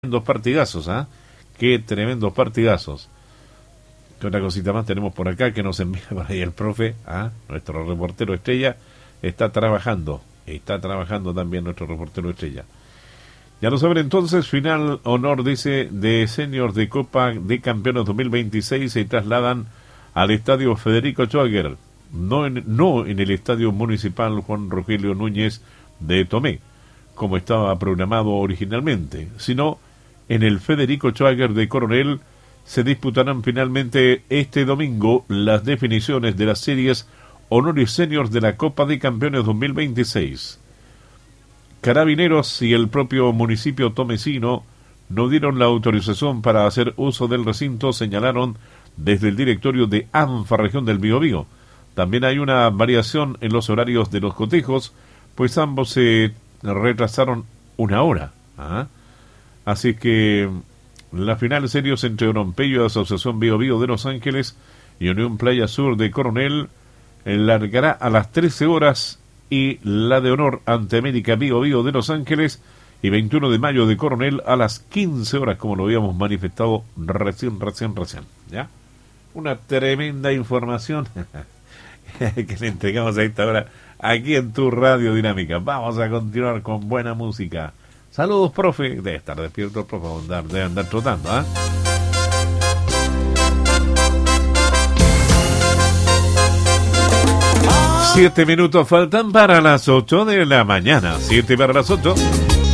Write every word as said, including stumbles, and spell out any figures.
Tremendos partidazos, ¿ah? ¿eh? Qué tremendos partidazos. ¿Qué otra cosita más tenemos por acá que nos envía por ahí el profe? ¿Ah? Nuestro reportero estrella está trabajando. Está trabajando también nuestro reportero estrella. Ya lo saben entonces, final honor, dice, de senior de Copa de Campeones dos mil veintiséis se trasladan al estadio Federico Schwager, no en, no en el estadio municipal Juan Rogelio Núñez de Tomé, como estaba programado originalmente, sino en el Federico Schwager de Coronel. Se disputarán finalmente este domingo las definiciones de las series honores seniors de la Copa de Campeones dos mil veintiséis. Carabineros y el propio municipio tomecino no dieron la autorización para hacer uso del recinto, señalaron desde el directorio de ANFA Región del Biobío. También hay una variación en los horarios de los cotejos, pues ambos se retrasaron una hora. ¿Ah? Así que la final serios entre Onompello, Asociación Biobío de Los Ángeles y Unión Playa Sur de Coronel largará a las trece horas, y la de honor ante América Biobío de Los Ángeles y veintiuno de mayo de Coronel a las quince horas, como lo habíamos manifestado recién, recién, recién. ¿Ya? Una tremenda información que le entregamos a esta hora aquí en tu Radio Dinámica. Vamos a continuar con buena música. Saludos, profe. Debe estar despierto el profe, debe andar, debe andar trotando, ¿ah? ¿eh? Siete minutos faltan para las ocho de la mañana. Siete para las ocho.